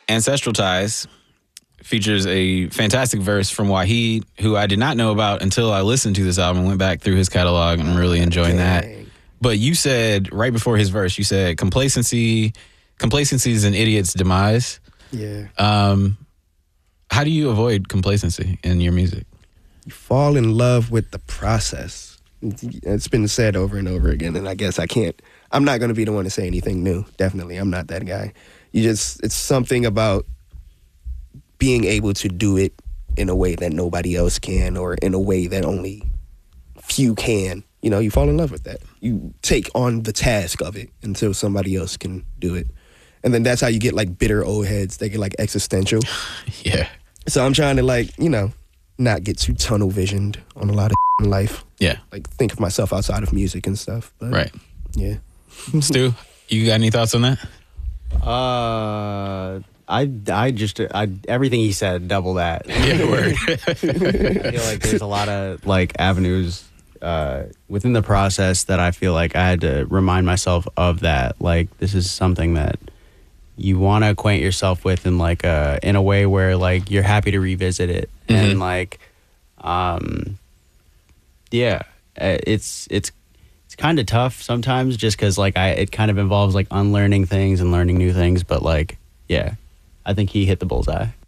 Ancestral Ties features a fantastic verse from Wahid, who I did not know about until I listened to this album, went back through his catalog, and I'm really enjoying that. But you said, right before his verse, you said, complacency is an idiot's demise. Yeah. How do you avoid complacency in your music? You fall in love with the process. It's been said over and over again, and I guess I'm not going to be the one to say anything new. Definitely, I'm not that guy. It's something about being able to do it in a way that nobody else can, or in a way that only few can. You know, you fall in love with that. You take on the task of it until somebody else can do it. And then that's how you get, like, bitter old heads. They get, like, existential. Yeah. So I'm trying to, like, you know, not get too tunnel visioned on a lot of in life. Yeah. Like, think of myself outside of music and stuff. But, right. Yeah. Stu, you got any thoughts on that? Everything he said, double that. Yeah, word. I feel like there's a lot of, like, avenues within the process that I feel like I had to remind myself of that. Like, this is something that you want to acquaint yourself with in, like, in a way where, like, you're happy to revisit it. Mm-hmm. And, like, yeah, it's kind of tough sometimes, just because, like, it kind of involves, like, unlearning things and learning new things. But, like, yeah, I think he hit the bullseye.